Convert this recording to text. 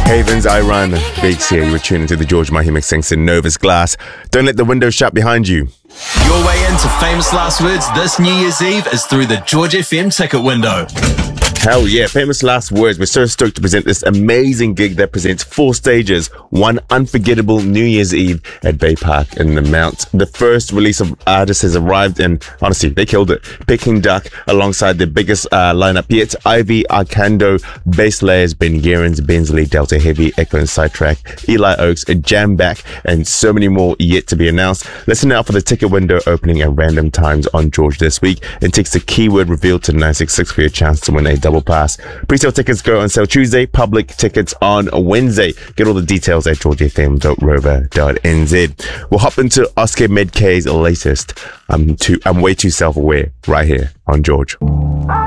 Havens, I Run, Biggs here. You were tuning to the George Mahima Singson Novus Glass. Don't let the window shut behind you. Your way into famous last words this New Year's Eve is through the George FM ticket window. Hell yeah, famous last words. We're so stoked to present this amazing gig that presents 4 stages, one unforgettable New Year's Eve at Bay Park in the Mount. The first release of artists has arrived and honestly, they killed it. Peking Duck alongside their biggest lineup yet, Ivy, Arcando, Bass Layers, Ben Gerens, Bensley, Delta Heavy, Echo and Sidetrack, Eli Oaks, Jam Back, and so many more yet to be announced. Listen out for the ticket window opening at random times on George this week and text the keyword revealed to 966 for your chance to win a double pass. Pre-sale tickets go on sale Tuesday, public tickets on Wednesday. Get all the details at georgefm.rover.nz. We'll hop into Oscar Medk's latest, I'm Way Too Self-Aware, right here on George.